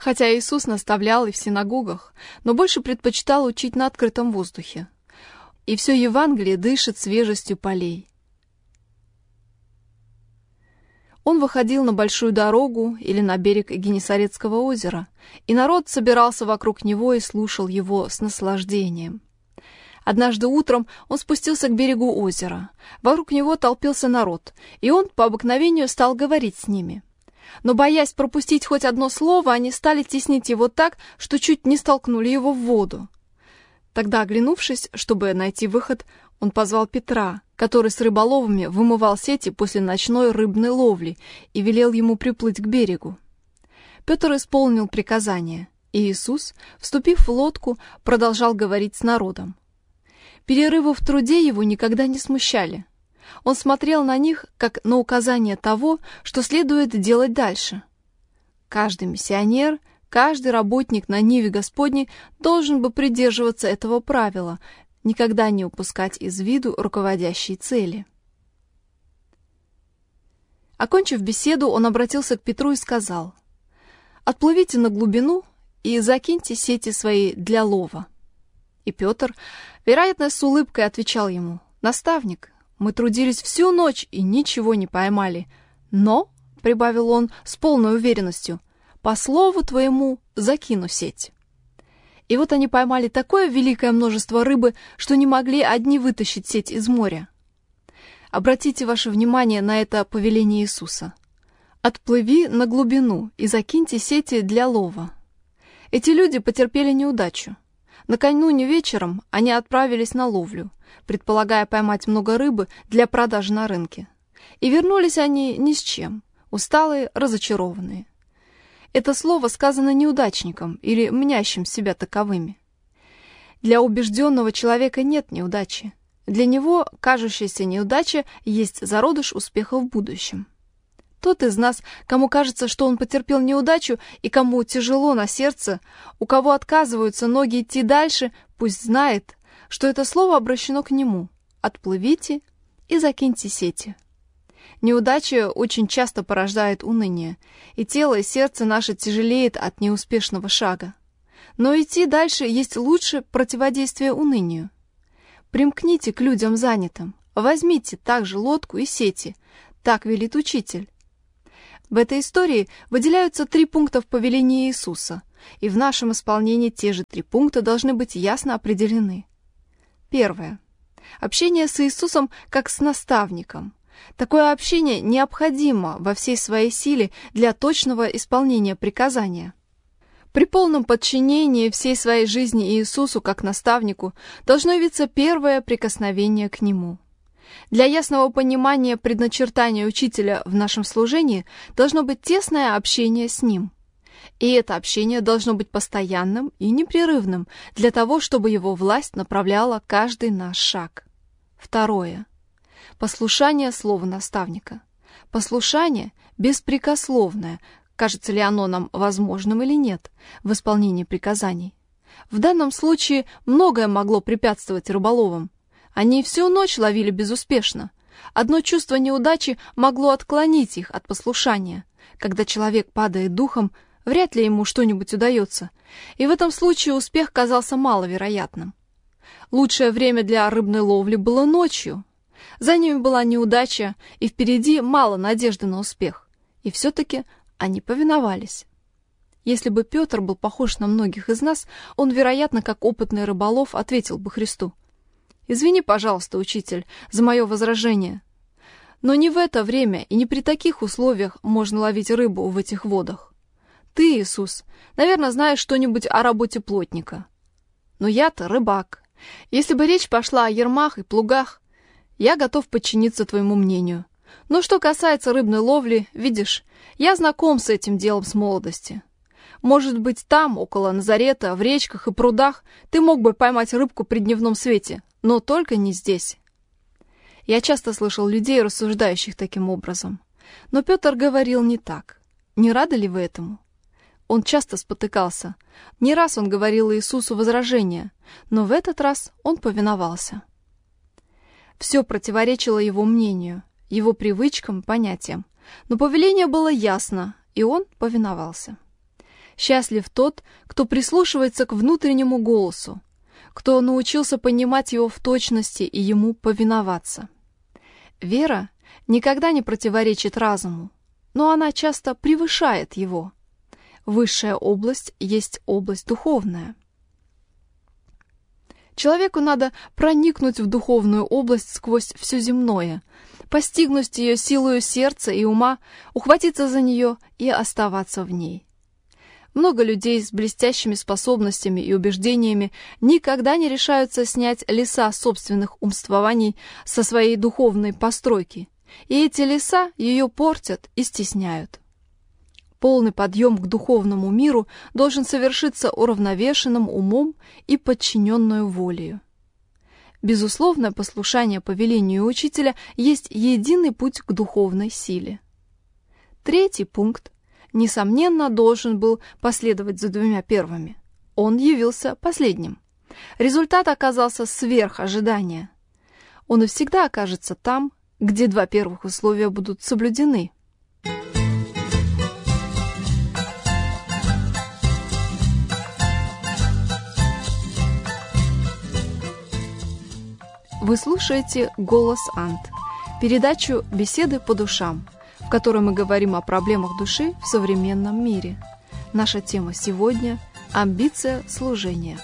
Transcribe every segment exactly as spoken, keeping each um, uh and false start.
Хотя Иисус наставлял и в синагогах, но больше предпочитал учить на открытом воздухе. И все Евангелие дышит свежестью полей. Он выходил на большую дорогу или на берег Генесаретского озера, и народ собирался вокруг него и слушал его с наслаждением. Однажды утром он спустился к берегу озера. Вокруг него толпился народ, и он по обыкновению стал говорить с ними. Но, боясь пропустить хоть одно слово, они стали теснить его так, что чуть не столкнули его в воду. Тогда, оглянувшись, чтобы найти выход, он позвал Петра, который с рыболовами вымывал сети после ночной рыбной ловли, и велел ему приплыть к берегу. Петр исполнил приказание, и Иисус, вступив в лодку, продолжал говорить с народом. Перерывы в труде его никогда не смущали. Он смотрел на них, как на указание того, что следует делать дальше. Каждый миссионер, каждый работник на ниве Господней должен бы придерживаться этого правила — никогда не упускать из виду руководящей цели. Окончив беседу, он обратился к Петру и сказал: «Отплывите на глубину и закиньте сети свои для лова». И Петр, вероятно, с улыбкой отвечал ему: «Наставник, мы трудились всю ночь и ничего не поймали, но, — прибавил он с полной уверенностью, — по слову твоему закину сеть». И вот они поймали такое великое множество рыбы, что не могли одни вытащить сеть из моря. Обратите ваше внимание на это повеление Иисуса. «Отплыви на глубину и закиньте сети для лова». Эти люди потерпели неудачу. Накануне вечером они отправились на ловлю, предполагая поймать много рыбы для продажи на рынке. И вернулись они ни с чем, усталые, разочарованные. Это слово сказано неудачникам или мнящим себя таковыми. Для убежденного человека нет неудачи. Для него кажущаяся неудача есть зародыш успеха в будущем. Тот из нас, кому кажется, что он потерпел неудачу, и кому тяжело на сердце, у кого отказываются ноги идти дальше, пусть знает, что это слово обращено к нему. «Отплывите и закиньте сети». Неудача очень часто порождает уныние, и тело и сердце наше тяжелеет от неуспешного шага. Но идти дальше есть лучшее противодействие унынию. Примкните к людям занятым, возьмите также лодку и сети, так велит учитель. В этой истории выделяются три пункта в повелении Иисуса, и в нашем исполнении те же три пункта должны быть ясно определены. Первое. Общение с Иисусом как с наставником. Такое общение необходимо во всей своей силе для точного исполнения приказания. При полном подчинении всей своей жизни Иисусу как наставнику должно явиться первое прикосновение к Нему. Для ясного понимания предначертания учителя в нашем служении должно быть тесное общение с Ним. И это общение должно быть постоянным и непрерывным для того, чтобы Его власть направляла каждый наш шаг. Второе. Послушание слова наставника. Послушание беспрекословное, кажется ли оно нам возможным или нет, в исполнении приказаний. В данном случае многое могло препятствовать рыболовам. Они всю ночь ловили безуспешно. Одно чувство неудачи могло отклонить их от послушания. Когда человек падает духом, вряд ли ему что-нибудь удается, и в этом случае успех казался маловероятным. Лучшее время для рыбной ловли было ночью. За ними была неудача, и впереди мало надежды на успех. И все-таки они повиновались. Если бы Петр был похож на многих из нас, он, вероятно, как опытный рыболов, ответил бы Христу: «Извини, пожалуйста, учитель, за мое возражение. Но не в это время и не при таких условиях можно ловить рыбу в этих водах. Ты, Иисус, наверное, знаешь что-нибудь о работе плотника. Но я-то рыбак. Если бы речь пошла о ермах и плугах, я готов подчиниться твоему мнению. Но что касается рыбной ловли, видишь, я знаком с этим делом с молодости. Может быть, там, около Назарета, в речках и прудах, ты мог бы поймать рыбку при дневном свете, но только не здесь». Я часто слышал людей, рассуждающих таким образом. Но Петр говорил не так. Не рады ли вы этому? Он часто спотыкался. Не раз он говорил Иисусу возражения, но в этот раз он повиновался. Все противоречило его мнению, его привычкам, понятиям. Но повеление было ясно, и он повиновался. Счастлив тот, кто прислушивается к внутреннему голосу, кто научился понимать его в точности и ему повиноваться. Вера никогда не противоречит разуму, но она часто превышает его. Высшая область есть область духовная. Человеку надо проникнуть в духовную область сквозь все земное, постигнуть ее силою сердца и ума, ухватиться за нее и оставаться в ней. Много людей с блестящими способностями и убеждениями никогда не решаются снять леса собственных умствований со своей духовной постройки, и эти леса ее портят и стесняют. Полный подъем к духовному миру должен совершиться уравновешенным умом и подчиненную волею. Безусловное послушание повелению учителя есть единый путь к духовной силе. Третий пункт, несомненно, должен был последовать за двумя первыми. Он явился последним. Результат оказался сверх ожидания. Он и всегда окажется там, где два первых условия будут соблюдены. Вы слушаете «Голос Ант», передачу «Беседы по душам», в которой мы говорим о проблемах души в современном мире. Наша тема сегодня – амбиция служения.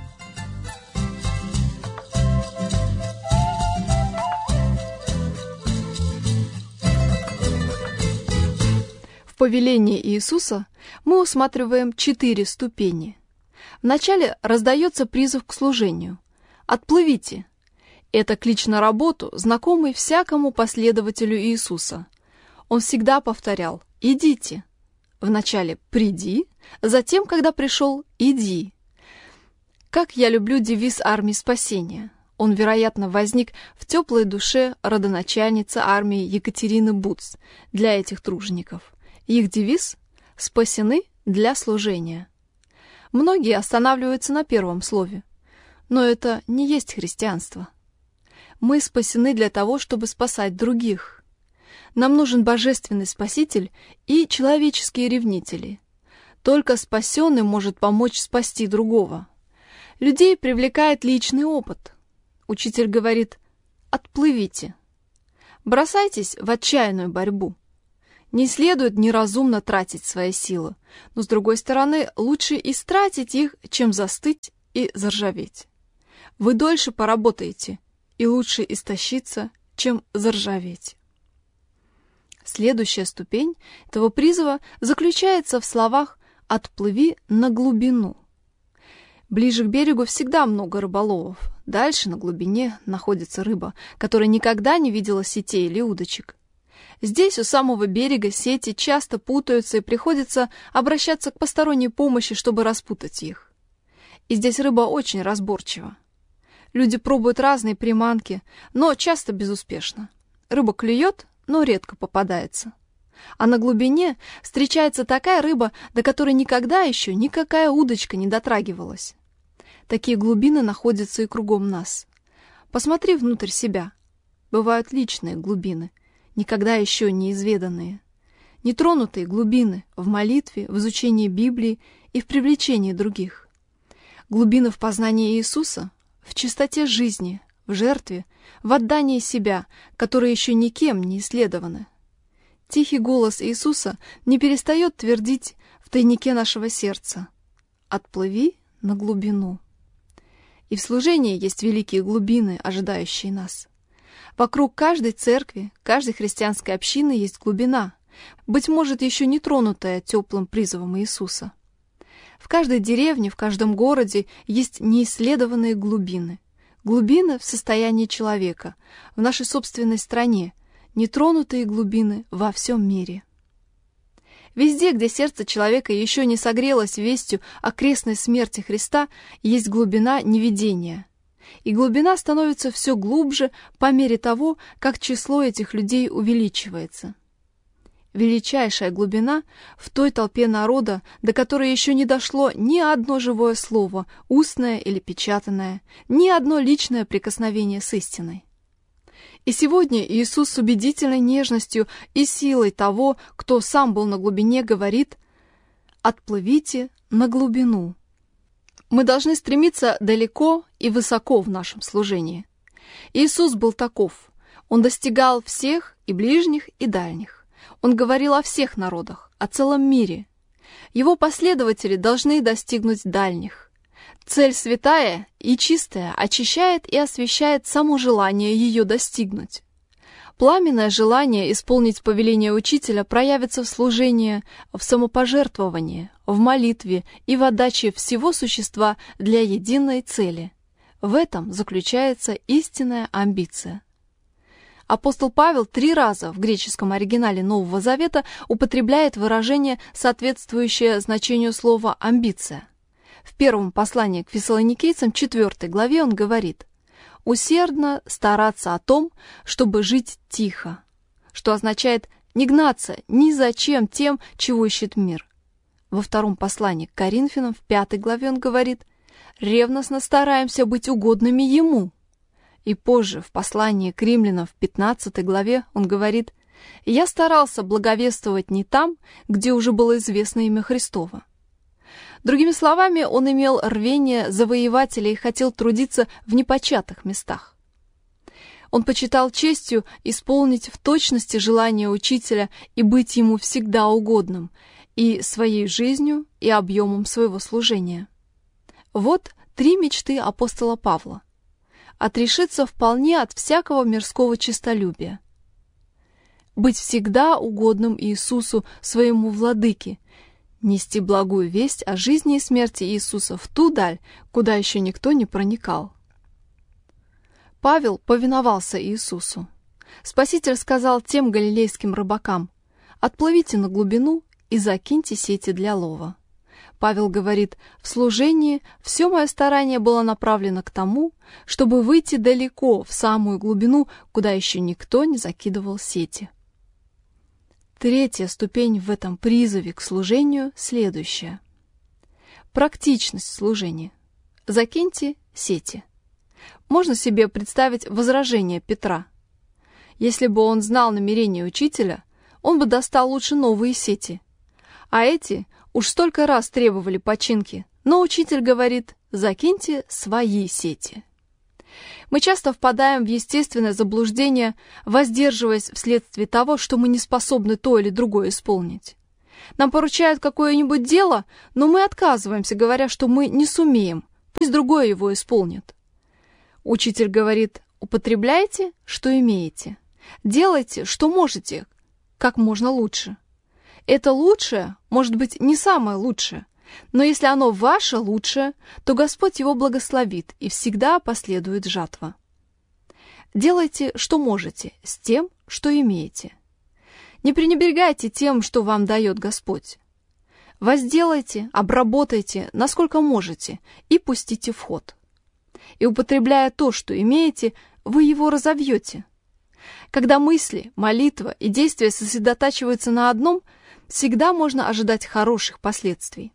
В повелении Иисуса мы усматриваем четыре ступени. Вначале раздается призыв к служению – «Отплывите». Это клич на работу, знакомый всякому последователю Иисуса. Он всегда повторял «идите». Вначале «приди», затем, когда пришел «иди». Как я люблю девиз армии спасения. Он, вероятно, возник в теплой душе родоначальницы армии Екатерины Буц для этих тружеников. Их девиз «спасены для служения». Многие останавливаются на первом слове, но это не есть христианство. Мы спасены для того, чтобы спасать других. Нам нужен божественный спаситель и человеческие ревнители. Только спасенный может помочь спасти другого. Людей привлекает личный опыт. Учитель говорит: «Отплывите». Бросайтесь в отчаянную борьбу. Не следует неразумно тратить свои силы, но, с другой стороны, лучше истратить их, чем застыть и заржаветь. Вы дольше поработаете, и лучше истощиться, чем заржаветь. Следующая ступень этого призыва заключается в словах «отплыви на глубину». Ближе к берегу всегда много рыболовов. Дальше, на глубине, находится рыба, которая никогда не видела сетей или удочек. Здесь, у самого берега, сети часто путаются, и приходится обращаться к посторонней помощи, чтобы распутать их. И здесь рыба очень разборчива. Люди пробуют разные приманки, но часто безуспешно. Рыба клюет, но редко попадается. А на глубине встречается такая рыба, до которой никогда еще никакая удочка не дотрагивалась. Такие глубины находятся и кругом нас. Посмотри внутрь себя. Бывают личные глубины, никогда еще не изведанные. Нетронутые глубины в молитве, в изучении Библии и в привлечении других. Глубины в познании Иисуса — в чистоте жизни, в жертве, в отдании себя, которые еще никем не исследованы. Тихий голос Иисуса не перестает твердить в тайнике нашего сердца: «Отплыви на глубину». И в служении есть великие глубины, ожидающие нас. Вокруг каждой церкви, каждой христианской общины есть глубина, быть может, еще не тронутая теплым призывом Иисуса. В каждой деревне, в каждом городе есть неисследованные глубины. Глубины в состоянии человека, в нашей собственной стране, нетронутые глубины во всем мире. Везде, где сердце человека еще не согрелось вестью о крестной смерти Христа, есть глубина неведения. И глубина становится все глубже по мере того, как число этих людей увеличивается. Величайшая глубина в той толпе народа, до которой еще не дошло ни одно живое слово, устное или печатанное, ни одно личное прикосновение с истиной. И сегодня Иисус с убедительной нежностью и силой того, кто сам был на глубине, говорит: Отплывите на глубину. Мы должны стремиться далеко и высоко в нашем служении. Иисус был таков. Он достигал всех, и ближних, и дальних. Он говорил о всех народах, о целом мире. Его последователи должны достигнуть дальних. Цель святая и чистая очищает и освящает само желание ее достигнуть. Пламенное желание исполнить повеление учителя проявится в служении, в самопожертвовании, в молитве и в отдаче всего существа для единой цели. В этом заключается истинная амбиция. Апостол Павел три раза в греческом оригинале Нового Завета употребляет выражение, соответствующее значению слова «амбиция». В первом послании к фессалоникийцам, четвёртой главе, он говорит: «Усердно стараться о том, чтобы жить тихо», что означает не гнаться ни за чем тем, чего ищет мир. Во втором послании к Коринфянам, в пятой главе, он говорит: «Ревностно стараемся быть угодными Ему». И позже, в послании к Римлянам, в пятнадцатой главе, он говорит: «Я старался благовествовать не там, где уже было известно имя Христово». Другими словами, он имел рвение завоевателя и хотел трудиться в непочатых местах. Он почитал честью исполнить в точности желание учителя и быть ему всегда угодным и своей жизнью, и объемом своего служения. Вот три мечты апостола Павла. Отрешиться вполне от всякого мирского честолюбия. Быть всегда угодным Иисусу, своему владыке, нести благую весть о жизни и смерти Иисуса в ту даль, куда еще никто не проникал. Павел повиновался Иисусу. Спаситель сказал тем галилейским рыбакам: «Отплывите на глубину и закиньте сети для лова». Павел говорит: «В служении все мое старание было направлено к тому, чтобы выйти далеко, в самую глубину, куда еще никто не закидывал сети». Третья ступень в этом призыве к служению следующая. Практичность служения. Закиньте сети. Можно себе представить возражение Петра. Если бы он знал намерения учителя, он бы достал лучше новые сети. А эти уж столько раз требовали починки, но учитель говорит: закиньте свои сети. Мы часто впадаем в естественное заблуждение, воздерживаясь вследствие того, что мы не способны то или другое исполнить. Нам поручают какое-нибудь дело, но мы отказываемся, говоря, что мы не сумеем, пусть другое его исполнит. Учитель говорит: употребляйте, что имеете, делайте, что можете, как можно лучше. Это лучшее, может быть, не самое лучшее, но если оно ваше лучшее, то Господь его благословит, и всегда последует жатва. Делайте, что можете, с тем, что имеете. Не пренебрегайте тем, что вам дает Господь. Возделайте, обработайте, насколько можете, и пустите в ход. И употребляя то, что имеете, вы его разовьете. Когда мысли, молитва и действия сосредотачиваются на одном, всегда можно ожидать хороших последствий.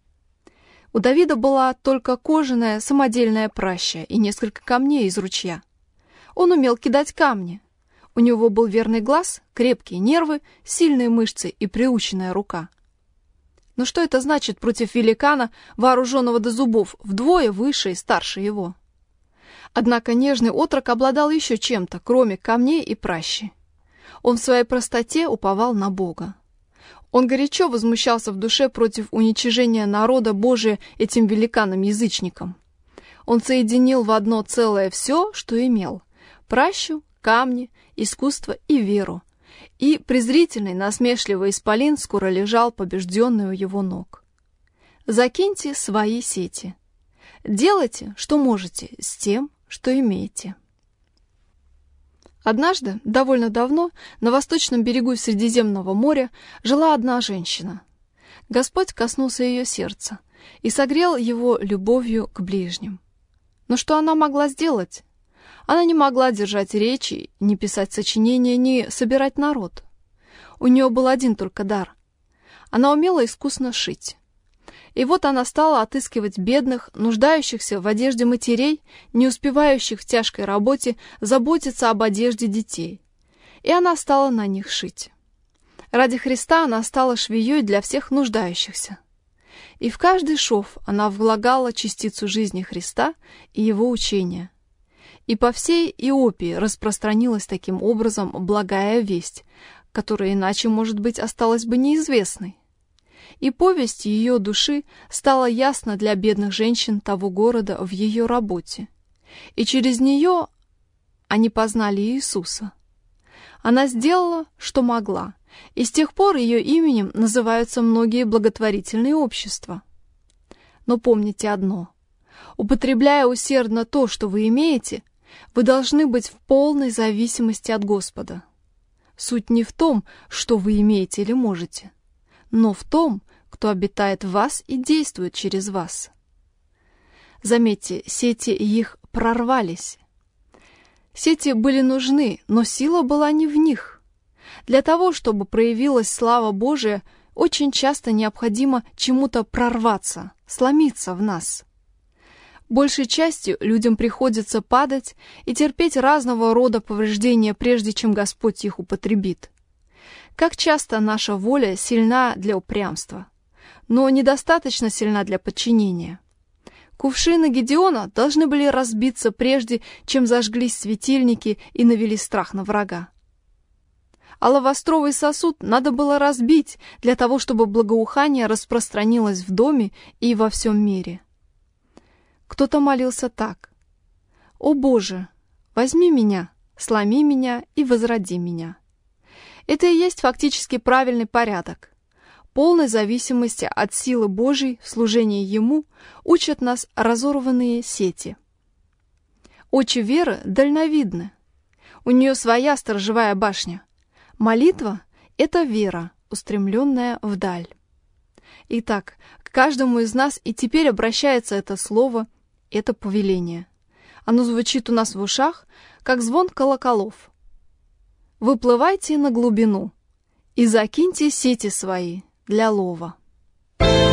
У Давида была только кожаная самодельная праща и несколько камней из ручья. Он умел кидать камни. У него был верный глаз, крепкие нервы, сильные мышцы и приученная рука. Но что это значит против великана, вооруженного до зубов, вдвое выше и старше его? Однако нежный отрок обладал еще чем-то, кроме камней и пращи. Он в своей простоте уповал на Бога. Он горячо возмущался в душе против уничижения народа Божия этим великаном-язычником. Он соединил в одно целое все, что имел – пращу, камни, искусство и веру, и презрительный, насмешливый исполин скоро лежал побежденный у его ног. Закиньте свои сети. Делайте, что можете, с тем, что имеете. Однажды, довольно давно, на восточном берегу Средиземного моря жила одна женщина. Господь коснулся ее сердца и согрел его любовью к ближним. Но что она могла сделать? Она не могла держать речи, ни писать сочинения, ни собирать народ. У нее был один только дар. Она умела искусно шить. И вот она стала отыскивать бедных, нуждающихся в одежде матерей, не успевающих в тяжкой работе заботиться об одежде детей. И она стала на них шить. Ради Христа она стала швеей для всех нуждающихся. И в каждый шов она влагала частицу жизни Христа и его учения. И по всей Иопии распространилась таким образом благая весть, которая иначе, может быть, осталась бы неизвестной. И повесть ее души стала ясна для бедных женщин того города в ее работе. И через нее они познали Иисуса. Она сделала, что могла, и с тех пор ее именем называются многие благотворительные общества. Но помните одно: употребляя усердно то, что вы имеете, вы должны быть в полной зависимости от Господа. Суть не в том, что вы имеете или можете, но в том, кто обитает в вас и действует через вас. Заметьте, сети их прорвались. Сети были нужны, но сила была не в них. Для того, чтобы проявилась слава Божия, очень часто необходимо чему-то прорваться, сломиться в нас. Большей частью людям приходится падать и терпеть разного рода повреждения, прежде чем Господь их употребит. Как часто наша воля сильна для упрямства, но недостаточно сильна для подчинения. Кувшины Гедеона должны были разбиться, прежде чем зажглись светильники и навели страх на врага. Алавастровый сосуд надо было разбить для того, чтобы благоухание распространилось в доме и во всем мире. Кто-то молился так: «О Боже, возьми меня, сломи меня и возроди меня». Это и есть фактически правильный порядок. Полной зависимости от силы Божьей в служении Ему учат нас разорванные сети. Очи веры дальновидны. У нее своя сторожевая башня. Молитва — это вера, устремленная вдаль. Итак, к каждому из нас и теперь обращается это слово, это повеление. Оно звучит у нас в ушах, как звон колоколов. «Выплывайте на глубину и закиньте сети свои для лова».